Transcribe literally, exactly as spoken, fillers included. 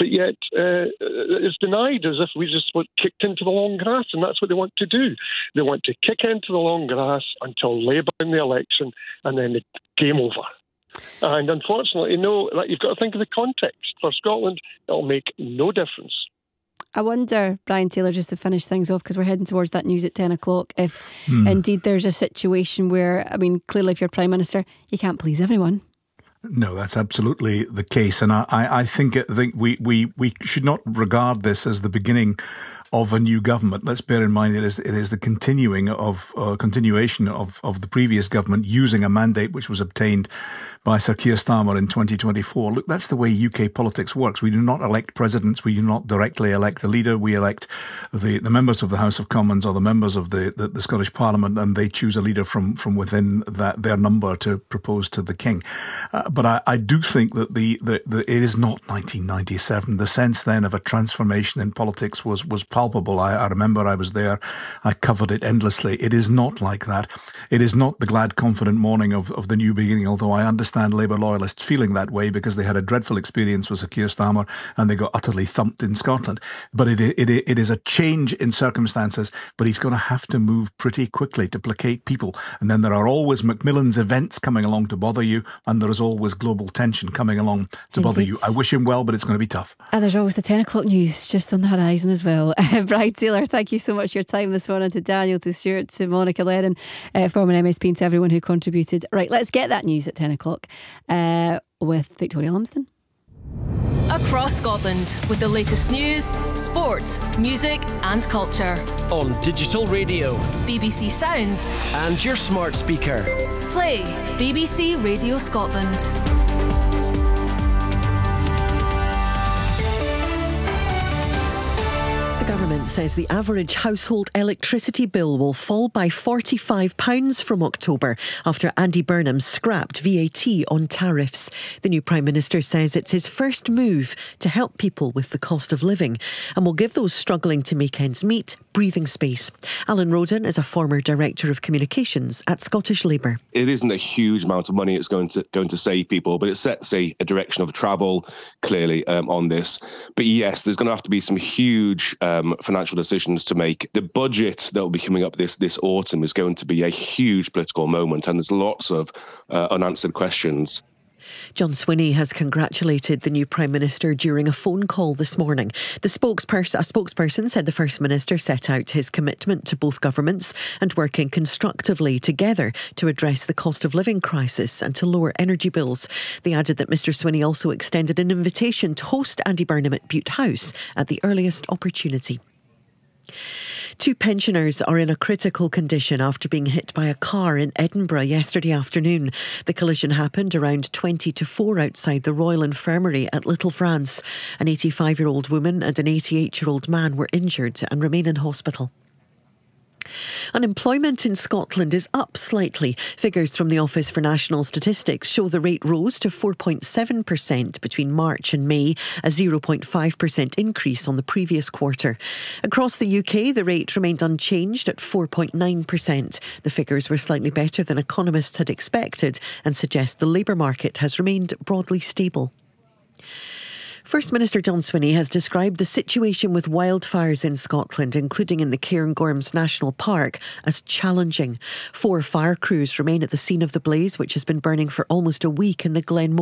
but yet uh, it's denied as if we just were kicked into the long grass, and that's what they want to do. They want to kick into the long grass until Labour in the election, and then the game over. And unfortunately, no, like, you've got to think of the context. For Scotland, it'll make no difference. I wonder, Brian Taylor, just to finish things off, because we're heading towards that news at ten o'clock, if mm. indeed there's a situation where, I mean, clearly if you're Prime Minister, you can't please everyone. No, that's absolutely the case. And I, I think, I think we, we, we should not regard this as the beginning of a new government. Let's bear in mind it is it is the continuing of uh, continuation of, of the previous government using a mandate which was obtained by Sir Keir Starmer in twenty twenty-four. Look, that's the way U K politics works. We do not elect presidents. We do not directly elect the leader. We elect the, the members of the House of Commons or the members of the, the, the Scottish Parliament, and they choose a leader from, from within that their number to propose to the King. Uh, but I, I do think that the, the, the it is not nineteen ninety-seven. The sense then of a transformation in politics was was palpable. I, I remember I was there. I covered it endlessly. It is not like that. It is not the glad, confident morning of, of the new beginning, although I understand Labour loyalists feeling that way because they had a dreadful experience with Sir Keir Starmer and they got utterly thumped in Scotland. But it, it, it is a change in circumstances, but he's going to have to move pretty quickly to placate people. And then there are always Macmillan's events coming along to bother you, and there is always global tension coming along to bother you. I wish him well, but it's going to be tough. And there's always the ten o'clock news just on the horizon as well. Brian Taylor, thank you so much for your time this morning. To Daniel, to Stuart, to Monica Lennon, uh, former M S P, and to everyone who contributed. Right, let's get that news at ten o'clock uh, with Victoria Lumsden. Across Scotland with the latest news, sport, music and culture. On digital radio, B B C Sounds and your smart speaker. Play B B C Radio Scotland. The government says the average household electricity bill will fall by forty-five pounds from October after Andy Burnham scrapped V A T on tariffs. The new Prime Minister says it's his first move to help people with the cost of living and will give those struggling to make ends meet breathing space. Alan Roden is a former Director of Communications at Scottish Labour. It isn't a huge amount of money it's going to going to save people, but it sets a, a direction of travel clearly um, on this. But yes, there's going to have to be some huge um, financial decisions to make. The budget that will be coming up this this autumn is going to be a huge political moment, and there's lots of uh, unanswered questions. John Swinney has congratulated the new Prime Minister during a phone call this morning. The spokesperson, a spokesperson said the First Minister set out his commitment to both governments and working constructively together to address the cost of living crisis and to lower energy bills. They added that Mr Swinney also extended an invitation to host Andy Burnham at Bute House at the earliest opportunity. Two pensioners are in a critical condition after being hit by a car in Edinburgh yesterday afternoon. The collision happened around twenty to four outside the Royal Infirmary at Little France. An eighty-five-year-old woman and an eighty-eight-year-old man were injured and remain in hospital. Unemployment in Scotland is up slightly. Figures from the Office for National Statistics show the rate rose to four point seven percent between March and May, a zero point five percent increase on the previous quarter. Across the U K, the rate remained unchanged at four point nine percent. The figures were slightly better than economists had expected and suggest the labour market has remained broadly stable. First Minister John Swinney has described the situation with wildfires in Scotland, including in the Cairngorms National Park, as challenging. Four fire crews remain at the scene of the blaze, which has been burning for almost a week in the Glenmore